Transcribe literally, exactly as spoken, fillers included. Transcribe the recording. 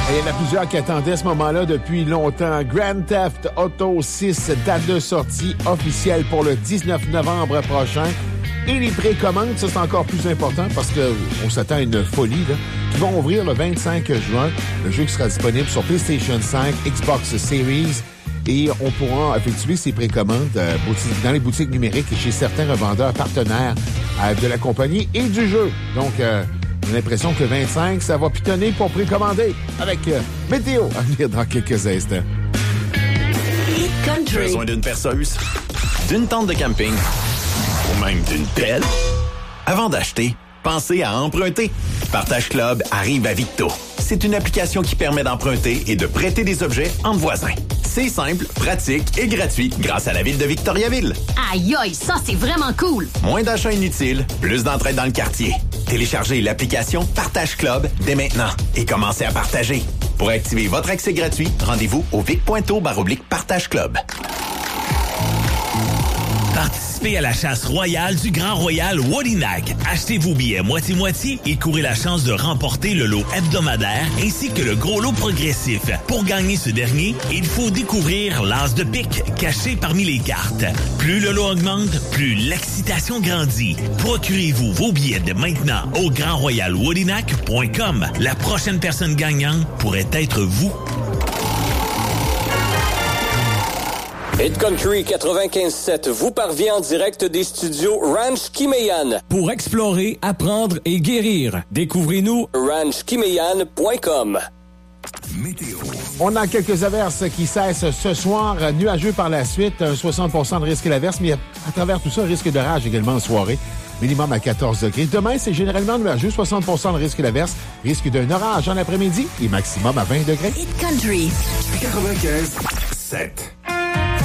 Il y en a plusieurs qui attendaient ce moment-là depuis longtemps. Grand Theft Auto six, date de sortie officielle pour le dix-neuf novembre prochain. Et les précommandes, ça c'est encore plus important parce qu'on s'attend à une folie, là, qui vont ouvrir le vingt-cinq juin. Le jeu qui sera disponible sur PlayStation cinq, Xbox Series. Et on pourra effectuer ces précommandes euh, dans les boutiques numériques et chez certains revendeurs partenaires euh, de la compagnie et du jeu. Donc, euh, j'ai l'impression que le vingt-cinq, ça va pitonner pour précommander avec euh, Météo à venir dans quelques instants. Country. Besoin d'une perceuse, d'une tente de camping ou même d'une pelle? Avant d'acheter, pensez à emprunter. Partage Club arrive à Victo. C'est une application qui permet d'emprunter et de prêter des objets entre voisins. C'est simple, pratique et gratuit grâce à la ville de Victoriaville. Aïe aïe, ça c'est vraiment cool! Moins d'achats inutiles, plus d'entraide dans le quartier. Téléchargez l'application Partage Club dès maintenant et commencez à partager. Pour activer votre accès gratuit, rendez-vous au vic.to baroblique Partage Club. Participez à la chasse royale du Grand Royal Wodinac. Achetez vos billets moitié-moitié et courez la chance de remporter le lot hebdomadaire ainsi que le gros lot progressif. Pour gagner ce dernier, il faut découvrir l'as de pique caché parmi les cartes. Plus le lot augmente, plus l'excitation grandit. Procurez-vous vos billets dès maintenant au grand royal wodinac point com. La prochaine personne gagnante pourrait être vous. Hit Country quatre-vingt-quinze sept vous parvient en direct des studios Ranch Kimeyan. Pour explorer, apprendre et guérir, découvrez-nous ranch kimeyan point com. Météo. On a quelques averses qui cessent ce soir. Nuageux par la suite, un soixante pour cent de risque d'averse, mais à travers tout ça, risque d'orage également en soirée. Minimum à quatorze degrés. Demain, c'est généralement nuageux, soixante pour cent de risque d'averse, risque d'un orage en après-midi et maximum à vingt degrés. Hit Country quatre-vingt-quinze sept.